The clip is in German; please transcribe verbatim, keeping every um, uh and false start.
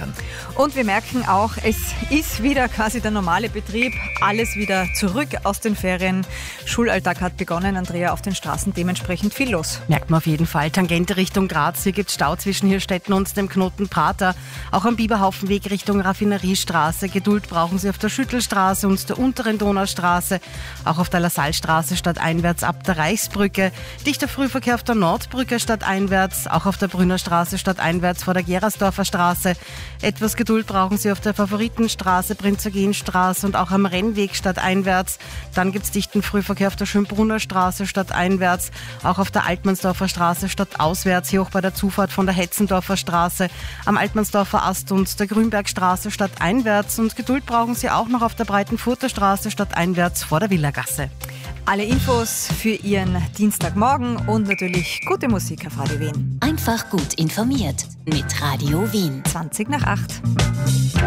Eltern. Und wir merken auch, es ist wieder quasi der normale Betrieb, alles wieder zurück aus den Ferien. Schulalltag hat begonnen, Andrea, auf den Straßen dementsprechend viel los. Merkt man auf jeden Fall. Tangente Richtung Graz, hier gibt es Stau zwischen Hirstetten und dem Knoten Prater. Auch am Biberhaufenweg Richtung Raffineriestraße. Geduld brauchen Sie auf der Schüttelstraße und der unteren Donaustraße. Auch auf der Lasallstraße stadteinwärts ab der Reichsbrücke. Dichter Frühverkehr auf der Nordbrücke stadteinwärts. Auch auf der Brünnerstraße stadteinwärts vor der Gerasdorfer Straße. Etwas Geduld brauchen Sie auf der Favoritenstraße, Prinzergenstraße und auch am Rennweg stadteinwärts. Dann gibt es dichten Frühverkehr auf der Schönbrunner Straße stadteinwärts. Auch auf der Altmannsdorfer Straße stadtauswärts. Hier auch bei der Zufahrt von der Hetzendorfer Straße. Am Altmannsdorfer Ast und der Grünbergstraße stadteinwärts. Und Geduld brauchen Sie auch noch auf der Breitenfurter Straße stadteinwärts vor der Villagasse. Alle Infos für Ihren Dienstagmorgen und natürlich gute Musik auf Radio Wien. Einfach gut informiert mit Radio Wien. zwanzig nach acht.